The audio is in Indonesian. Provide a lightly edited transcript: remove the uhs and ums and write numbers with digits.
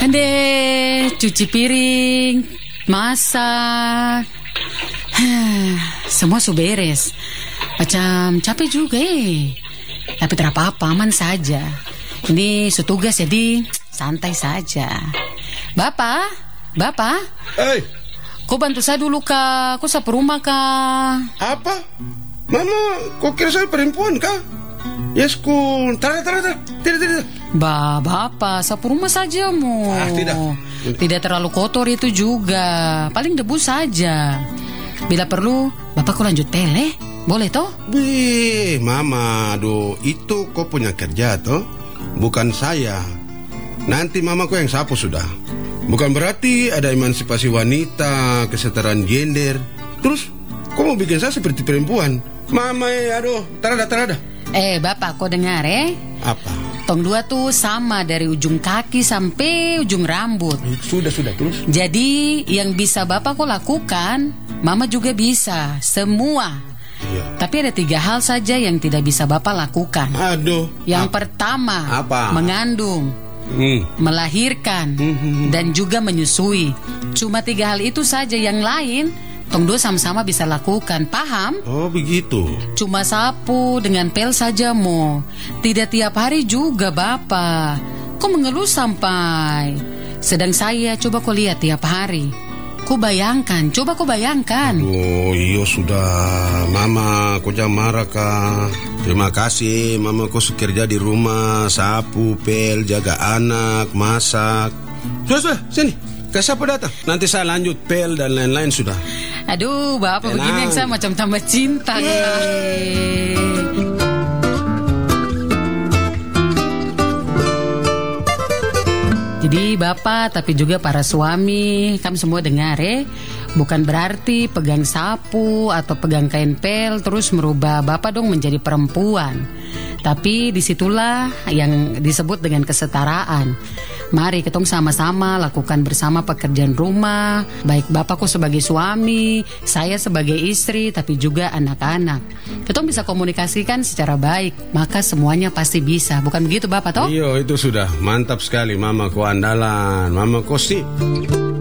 Ande, cuci piring, masak. Semua sudah beres. Macam capek juga tapi tidak apa-apa, aman saja. Ini tugas jadi santai saja. Bapak? Hei, Kau bantu saya dulu kak, kau sapu rumah kak. apa? Mama, kau kira saya perempuan kah? Yes, tidak. Bapak, sapu rumah saja mu. Tidak. Tidak terlalu kotor itu juga, paling debu saja. Bila perlu, bapak kau lanjut pele, boleh toh? Mama, aduh, itu kau punya kerja toh, bukan saya. Nanti mama kau yang sapu sudah. Bukan berarti ada emansipasi wanita, kesetaraan gender. Terus, kau mau bikin saya seperti perempuan? Mama, aduh, terada. Bapak, kau dengar Apa? Tong dua tuh sama dari ujung kaki sampai ujung rambut. Sudah, terus. Jadi, yang bisa bapak kau lakukan, mama juga bisa, semua. Iya. Tapi ada 3 hal saja yang tidak bisa bapak lakukan. Aduh. Yang pertama, Apa? mengandung, melahirkan, dan juga menyusui. Cuma 3 hal itu saja, yang lain tong dua sama-sama bisa lakukan, paham? Oh, begitu. Cuma sapu dengan pel saja mo. Tidak tiap hari juga bapak. Kok mengeluh sampai? Sedang saya coba kau lihat tiap hari. Coba kau bayangkan. Oh iya sudah, mama, kau jangan marah kak. Terima kasih, mama kau kerja di rumah, sapu, pel, jaga anak, masak. Sudah, sini. Ke siapa datang? Nanti saya lanjut pel dan lain-lain sudah. Aduh, bapak Tenang. begini yang saya macam tambah cinta. Jadi bapak tapi juga para suami, kami semua dengar bukan berarti pegang sapu atau pegang kain pel terus merubah bapak dong menjadi perempuan. Tapi disitulah yang disebut dengan kesetaraan. Mari ketong sama-sama lakukan bersama pekerjaan rumah. Baik bapakku sebagai suami, saya sebagai istri, tapi juga anak-anak. Ketong bisa komunikasikan secara baik, maka semuanya pasti bisa. Bukan begitu bapak toh? Iya, itu sudah mantap sekali, mama kau andalan, mama kau sih.